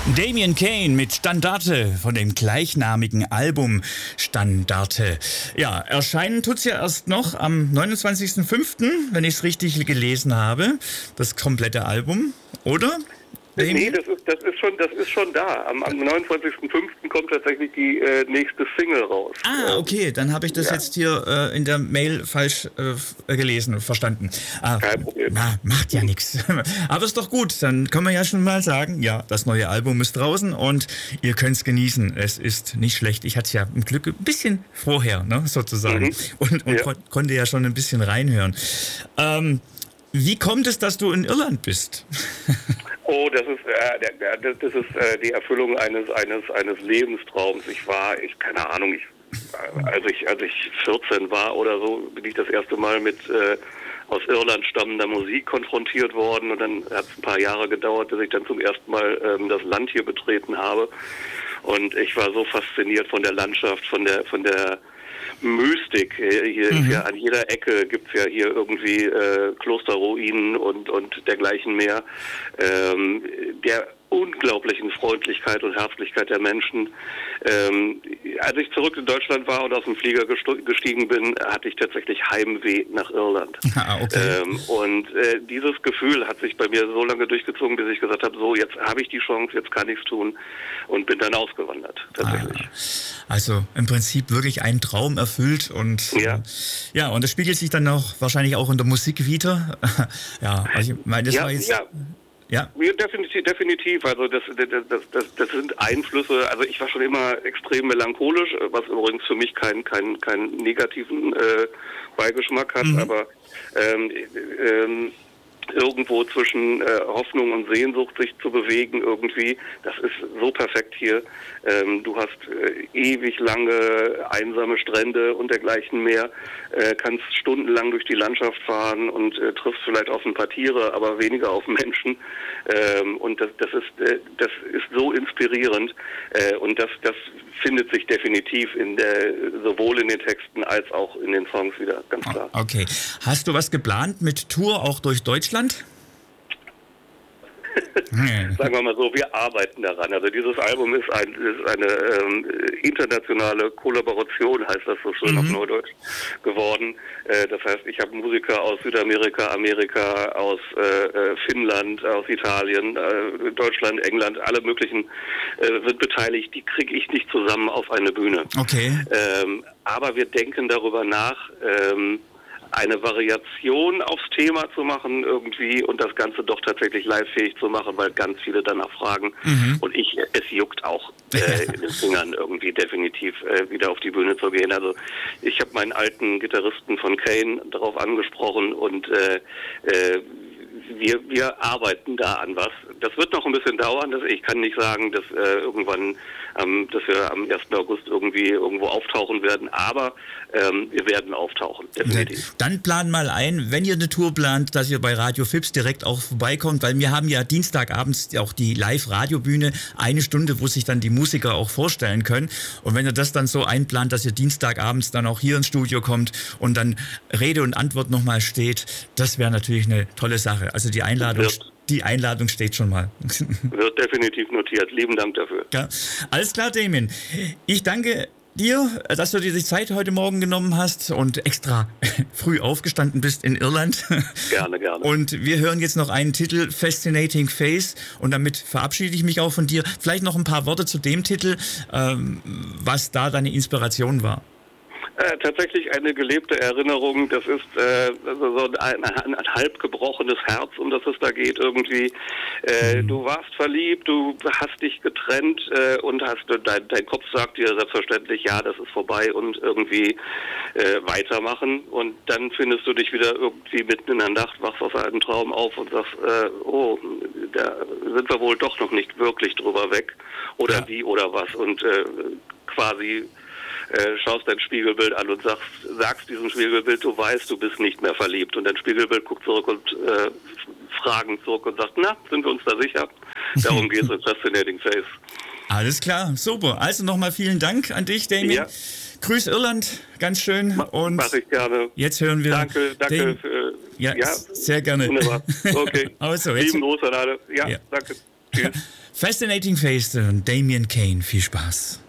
Damien Kane mit Standarte von dem gleichnamigen Album Standarte. Ja, erscheinen tut's ja erst noch am 29.05., wenn ich es richtig gelesen habe, das komplette Album, oder? Nee, das ist schon da. Am 29.05. kommt tatsächlich die nächste Single raus. Ah, okay, dann habe ich das jetzt hier in der Mail falsch gelesen, verstanden. Kein Problem. Macht ja nichts. Aber ist doch gut, dann können wir ja schon mal sagen, ja, das neue Album ist draußen und ihr könnt es genießen. Es ist nicht schlecht. Ich hatte es ja im Glück ein bisschen vorher, ne, sozusagen. Und konnte ja schon ein bisschen reinhören. Wie kommt es, dass du in Irland bist? Oh, das ist die Erfüllung eines Lebenstraums. Keine Ahnung, als ich 14 war oder so, bin ich das erste Mal mit aus Irland stammender Musik konfrontiert worden, und dann hat es ein paar Jahre gedauert, bis ich dann zum ersten Mal das Land hier betreten habe, und ich war so fasziniert von der Landschaft, von der Mystik. Hier ist ja an jeder Ecke gibt's ja hier irgendwie Klosterruinen und dergleichen mehr. Der unglaublichen Freundlichkeit und Herzlichkeit der Menschen. Als ich zurück in Deutschland war und aus dem Flieger gestiegen bin, hatte ich tatsächlich Heimweh nach Irland. Okay. Dieses Gefühl hat sich bei mir so lange durchgezogen, bis ich gesagt habe, so, jetzt habe ich die Chance, jetzt kann ich es tun, und bin dann ausgewandert, tatsächlich. Also im Prinzip wirklich ein Traum erfüllt, und ja, und das spiegelt sich dann auch wahrscheinlich auch in der Musik wieder. Ja, also ich meine, das war jetzt... Ja, definitiv. Also das sind Einflüsse. Also ich war schon immer extrem melancholisch, was übrigens für mich keinen negativen Beigeschmack hat, aber irgendwo zwischen Hoffnung und Sehnsucht sich zu bewegen irgendwie, das ist so perfekt hier. Du hast ewig lange einsame Strände und dergleichen mehr, kannst stundenlang durch die Landschaft fahren und triffst vielleicht auf ein paar Tiere, aber weniger auf Menschen. Und das ist so inspirierend, und das findet sich definitiv sowohl in den Texten als auch in den Songs wieder, ganz klar. Okay. Hast du was geplant mit Tour auch durch Deutschland? Sagen wir mal so, wir arbeiten daran. Also dieses Album ist eine internationale Kollaboration, heißt das so schön auf Neudeutsch, geworden. Das heißt, ich habe Musiker aus Südamerika, Amerika, aus Finnland, aus Italien, Deutschland, England, alle möglichen sind beteiligt. Die kriege ich nicht zusammen auf eine Bühne. Okay. Aber wir denken darüber nach, eine Variation aufs Thema zu machen irgendwie und das Ganze doch tatsächlich livefähig zu machen, weil ganz viele danach fragen. Und es juckt auch in den Fingern irgendwie definitiv wieder auf die Bühne zu gehen. Also ich habe meinen alten Gitarristen von Kane darauf angesprochen, und wir arbeiten da an was. Das wird noch ein bisschen dauern. Ich kann nicht sagen, dass dass wir am 1. August irgendwo auftauchen werden, aber wir werden auftauchen, definitiv. Dann plan mal ein, wenn ihr eine Tour plant, dass ihr bei Radio Fips direkt auch vorbeikommt, weil wir haben ja Dienstagabends auch die Live-Radiobühne, 1 Stunde, wo sich dann die Musiker auch vorstellen können. Und wenn ihr das dann so einplant, dass ihr Dienstagabends dann auch hier ins Studio kommt und dann Rede und Antwort nochmal steht, das wäre natürlich eine tolle Sache. Also die Einladung steht schon mal. Wird definitiv notiert. Lieben Dank dafür. Ja. Alles klar, Damien. Ich danke dir, dass du dir die Zeit heute Morgen genommen hast und extra früh aufgestanden bist in Irland. Gerne. Und wir hören jetzt noch einen Titel, Fascinating Face, und damit verabschiede ich mich auch von dir. Vielleicht noch ein paar Worte zu dem Titel, was da deine Inspiration war. Tatsächlich eine gelebte Erinnerung. Das ist so ein halb gebrochenes Herz, um das es da geht irgendwie. Du warst verliebt, du hast dich getrennt und dein Kopf sagt dir selbstverständlich, ja, das ist vorbei, und irgendwie weitermachen. Und dann findest du dich wieder irgendwie mitten in der Nacht, wachst aus einem Traum auf und sagst, da sind wir wohl doch noch nicht wirklich drüber weg. Oder wie oder was. Und quasi schaust dein Spiegelbild an und sagst diesem Spiegelbild, du weißt, du bist nicht mehr verliebt. Und dein Spiegelbild guckt zurück und Fragen zurück und sagt, na, sind wir uns da sicher? Darum geht es in Fascinating Face. Alles klar, super. Also nochmal vielen Dank an dich, Damien. Ja. Grüß Irland, ganz schön. Mach ich gerne. Jetzt hören wir... Danke. Ja, sehr gerne. Wunderbar. Okay. Also, Lieben Gruß an alle. Ja, danke. Tschüss. Fascinating Face und Damien Kane. Viel Spaß.